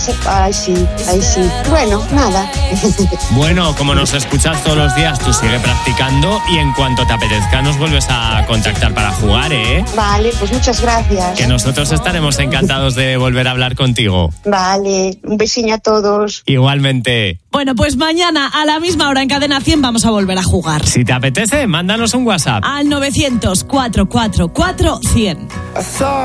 Ay, sí. Bueno, nada. Bueno, como nos escuchas todos los días, tú sigue practicando y en cuanto te apetezca nos vuelves a contactar para jugar, ¿eh? Vale, pues muchas gracias. Que nosotros estaremos encantados de volver a hablar contigo. Vale, un besiño a todos. Igualmente. Bueno, pues mañana a la misma hora en Cadena 100 vamos a volver a jugar. Si te apetece, mándanos un WhatsApp. Al 900 444 100.